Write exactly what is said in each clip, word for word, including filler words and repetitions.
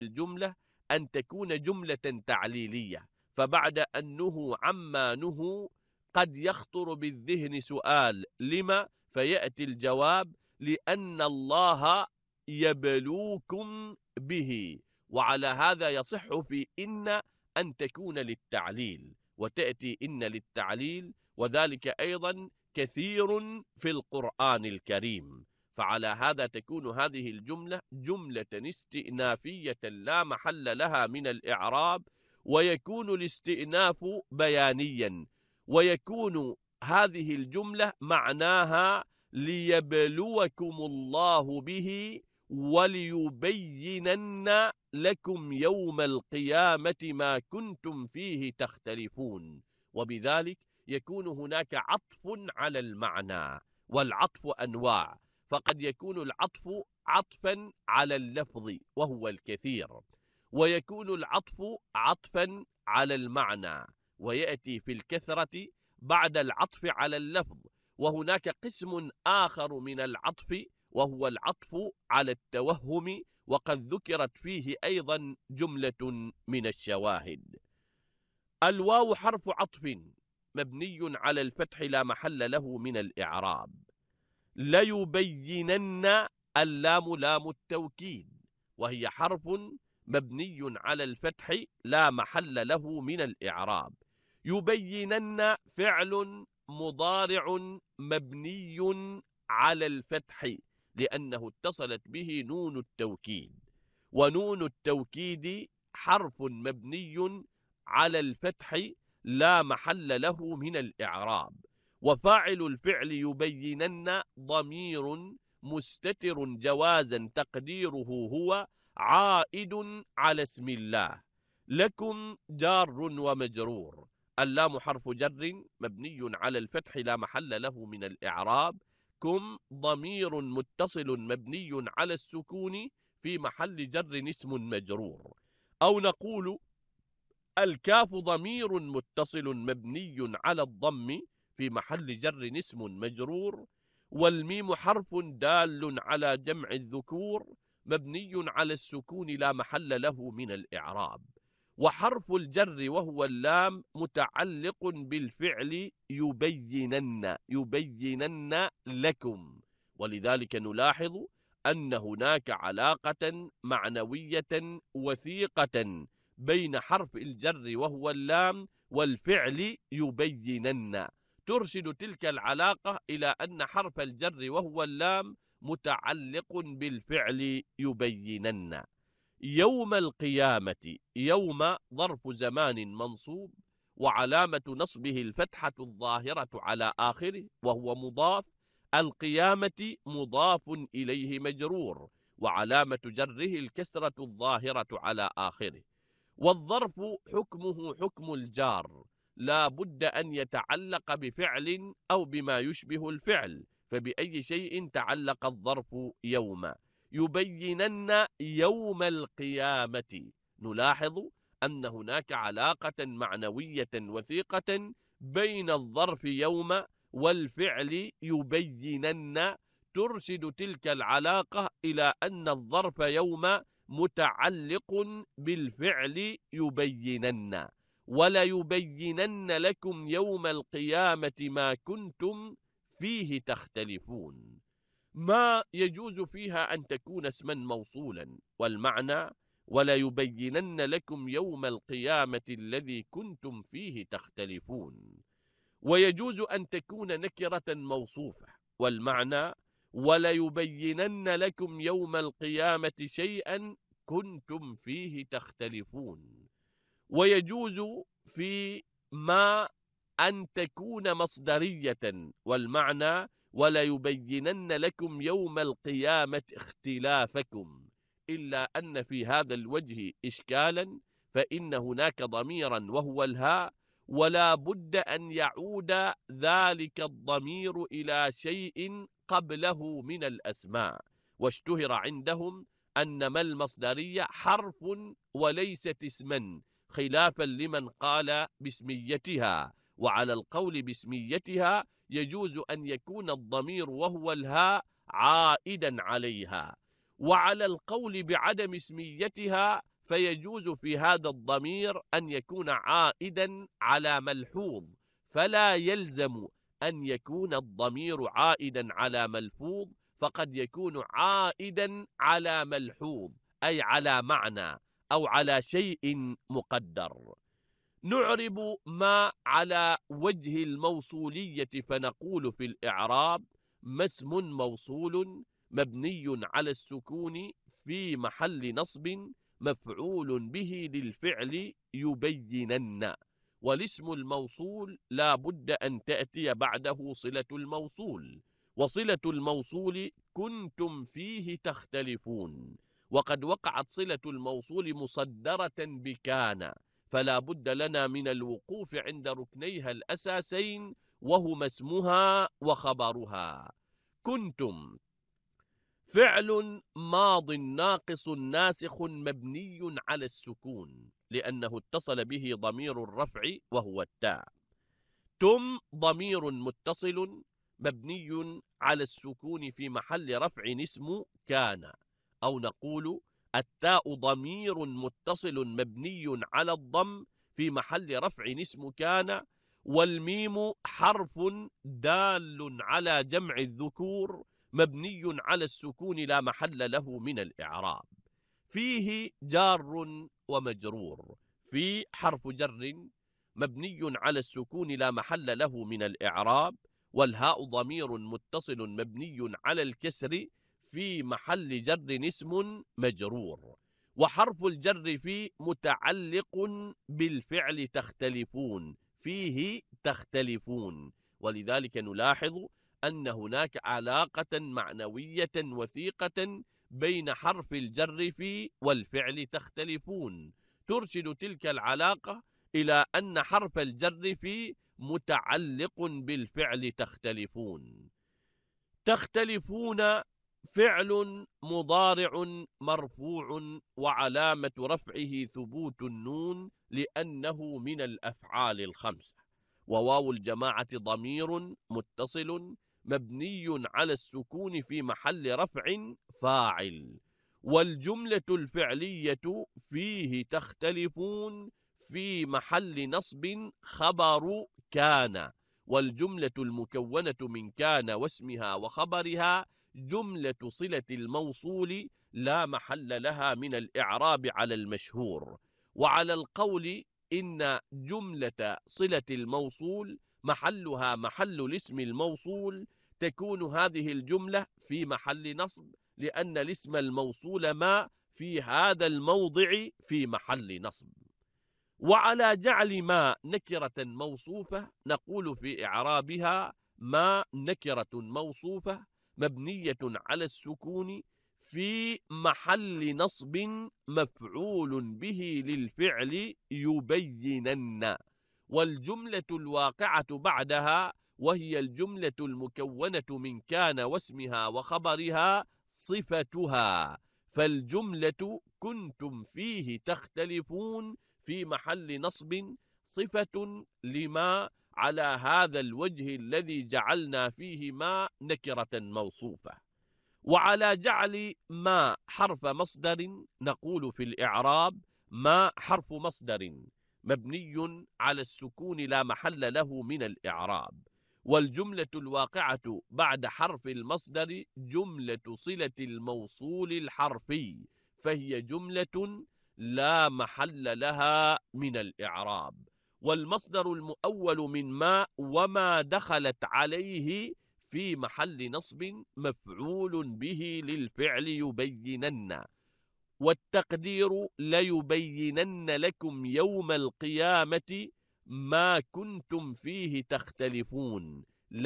الجملة أن تكون جملة تعليلية، فبعد أن نهوا عما نهوا قد يخطر بالذهن سؤال لما، فيأتي الجواب لأن الله يبلوكم به. وعلى هذا يصح في إن أن تكون للتعليل، وتأتي إن للتعليل، وذلك أيضا كثير في القرآن الكريم. فعلى هذا تكون هذه الجملة جملة استئنافية لا محل لها من الإعراب، ويكون الاستئناف بيانيا، ويكون هذه الجملة معناها ليبلوكم الله به وليبينن لكم يوم القيامة ما كنتم فيه تختلفون. وبذلك يكون هناك عطف على المعنى، والعطف أنواع، فقد يكون العطف عطفا على اللفظ وهو الكثير، ويكون العطف عطفا على المعنى، ويأتي في الكثرة بعد العطف على اللفظ. وهناك قسم آخر من العطف وهو العطف على التوهم، وقد ذكرت فيه أيضا جملة من الشواهد. الواو حرف عطف مبني على الفتح لا محل له من الإعراب. ليبينن، اللام لام التوكيد، وهي حرف مبني على الفتح لا محل له من الإعراب. يبينن فعل مضارع مبني على الفتح لأنه اتصلت به نون التوكيد، ونون التوكيد حرف مبني على الفتح لا محل له من الإعراب. وفاعل الفعل يبينن ضمير مستتر جوازا تقديره هو عائد على اسم الله. لكم جار ومجرور. اللام حرف جر مبني على الفتح لا محل له من الإعراب. كم ضمير متصل مبني على السكون في محل جر اسم مجرور. أو نقول الكاف ضمير متصل مبني على الضم في محل جر اسم مجرور. والميم حرف دال على جمع الذكور مبني على السكون لا محل له من الإعراب. وحرف الجر وهو اللام متعلق بالفعل يبينن، يبينن لكم، ولذلك نلاحظ أن هناك علاقة معنوية وثيقة بين حرف الجر وهو اللام والفعل يبينن، ترشد تلك العلاقة إلى أن حرف الجر وهو اللام متعلق بالفعل يبينن. يوم القيامة، يوم ظرف زمان منصوب، وعلامة نصبه الفتحة الظاهرة على آخره وهو مضاف. القيامة مضاف إليه مجرور، وعلامة جره الكسرة الظاهرة على آخره. والظرف حكمه حكم الجار، لا بد أن يتعلق بفعل أو بما يشبه الفعل، فبأي شيء تعلق الظرف يوم. يبينن يوم القيامة، نلاحظ أن هناك علاقة معنوية وثيقة بين الظرف يوم والفعل يبينن، ترشد تلك العلاقة إلى أن الظرف يوم متعلق بالفعل يبينن. ولا يبينن لكم يوم القيامة ما كنتم فيه تختلفون. ما يجوز فيها أن تكون اسما موصولا، والمعنى ولا يبينن لكم يوم القيامة الذي كنتم فيه تختلفون. ويجوز أن تكون نكرة موصوفة، والمعنى ولا يبينن لكم يوم القيامة شيئا كنتم فيه تختلفون. ويجوز في ما أن تكون مصدرية، والمعنى ولا يبينن لكم يوم القيامة اختلافكم، إلا أن في هذا الوجه إشكالا، فإن هناك ضميرا وهو الهاء، ولا بد أن يعود ذلك الضمير إلى شيء قبله من الأسماء. واشتهر عندهم أن ما المصدرية حرف وليست اسما، خلافا لمن قال باسميتها. وعلى القول باسميتها يجوز أن يكون الضمير وهو الهاء عائدا عليها، وعلى القول بعدم اسميتها فيجوز في هذا الضمير أن يكون عائدا على ملحوظ، فلا يلزم أن يكون الضمير عائدا على ملفوظ، فقد يكون عائدا على ملحوظ أي على معنى أو على شيء مقدر. نعرب ما على وجه الموصولية فنقول في الإعراب: ما اسم موصول مبني على السكون في محل نصب مفعول به للفعل يبينن. والاسم الموصول لا بد أن تأتي بعده صلة الموصول، وصلة الموصول كنتم فيه تختلفون، وقد وقعت صلة الموصول مصدرة بكان، فلا بد لنا من الوقوف عند ركنيها الأساسين وهما اسمها وخبرها. كنتم فعل ماض ناقص ناسخ مبني على السكون لأنه اتصل به ضمير الرفع وهو التاء. تم ضمير متصل مبني على السكون في محل رفع اسم كان، أو نقول التاء ضمير متصل مبني على الضم في محل رفع اسم كان. والميم حرف دال على جمع الذكور مبني على السكون لا محل له من الإعراب. فيه جار ومجرور، في حرف جر مبني على السكون لا محل له من الإعراب، والهاء ضمير متصل مبني على الكسر في محل جر اسم مجرور. وحرف الجر في متعلق بالفعل تختلفون، فيه تختلفون، ولذلك نلاحظ أن هناك علاقة معنوية وثيقة بين حرف الجر في والفعل تختلفون، ترشد تلك العلاقة إلى أن حرف الجر في متعلق بالفعل تختلفون. تختلفون فعل مضارع مرفوع وعلامة رفعه ثبوت النون لأنه من الأفعال الخمسة. وواو الجماعة ضمير متصل مبني على السكون في محل رفع فاعل. والجملة الفعلية فيه تختلفون في محل نصب خبر كان. والجملة المكونة من كان واسمها وخبرها جملة صلة الموصول لا محل لها من الإعراب على المشهور. وعلى القول إن جملة صلة الموصول محلها محل الاسم الموصول، تكون هذه الجملة في محل نصب لأن الاسم الموصول ما في هذا الموضع في محل نصب. وعلى جعل ما نكرة موصوفة نقول في إعرابها: ما نكرة موصوفة مبنية على السكون في محل نصب مفعول به للفعل يبينن. والجملة الواقعة بعدها وهي الجملة المكونة من كان واسمها وخبرها صفتها، فالجملة كنتم فيه تختلفون في محل نصب صفة لما على هذا الوجه الذي جعلنا فيه ما نكرة موصوفة. وعلى جعل ما حرف مصدر نقول في الإعراب: ما حرف مصدر مبني على السكون لا محل له من الإعراب. والجملة الواقعة بعد حرف المصدر جملة صلة الموصول الحرفي، فهي جملة لا محل لها من الإعراب. والمصدر المؤول من ما وما دخلت عليه في محل نصب مفعول به للفعل يبينن. والتقدير: ليبينن لكم يوم القيامة ما كنتم فيه تختلفون.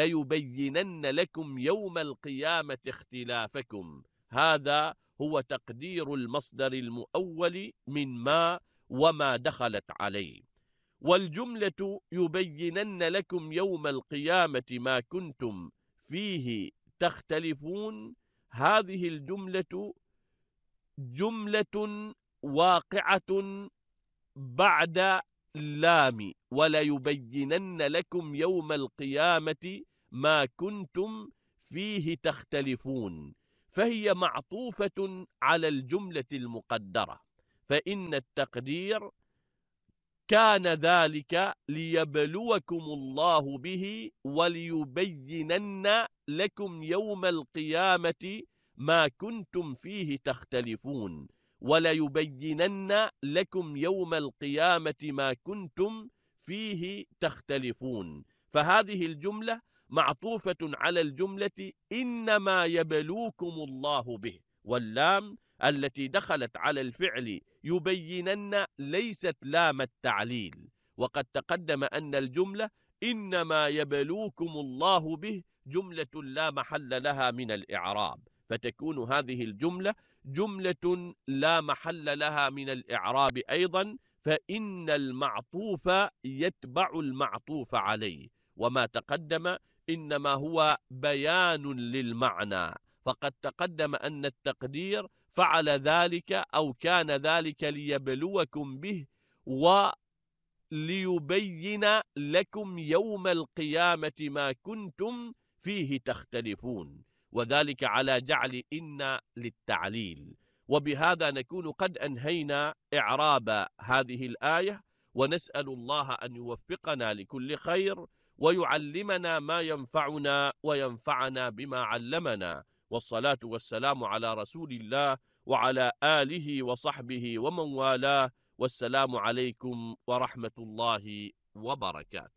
ليبينن لكم يوم القيامة اختلافكم، هذا هو تقدير المصدر المؤول من ما وما دخلت عليه. والجملة يبينن لكم يوم القيامة ما كنتم فيه تختلفون، هذه الجملة جملة واقعة بعد اللام ولا يبينن لكم يوم القيامة ما كنتم فيه تختلفون، فهي معطوفة على الجملة المقدرة، فإن التقدير كان ذلك ليبلوكم الله به وليبينن لكم يوم القيامة ما كنتم فيه تختلفون، وليبينن لكم يوم القيامة ما كنتم فيه تختلفون. فهذه الجملة معطوفة على الجملة إنما يبلوكم الله به، واللام التي دخلت على الفعل يبينن ليست لام التعليل، وقد تقدم أن الجملة إنما يبلوكم الله به جملة لا محل لها من الإعراب، فتكون هذه الجملة جملة لا محل لها من الإعراب أيضا، فإن المعطوف يتبع المعطوف عليه، وما تقدم إنما هو بيان للمعنى. فقد تقدم أن التقدير فعل ذلك أو كان ذلك ليبلوكم به وليبين لكم يوم القيامة ما كنتم فيه تختلفون، وذلك على جعل إن للتعليل. وبهذا نكون قد أنهينا إعراب هذه الآية، ونسأل الله أن يوفقنا لكل خير ويعلمنا ما ينفعنا وينفعنا بما علمنا، والصلاة والسلام على رسول الله وعلى آله وصحبه ومن والاه، والسلام عليكم ورحمة الله وبركاته.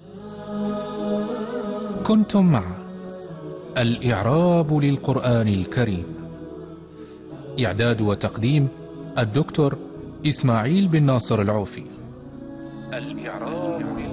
كنتم مع الإعراب للقرآن الكريم، إعداد وتقديم الدكتور إسماعيل بن ناصر العوفي. الإعراب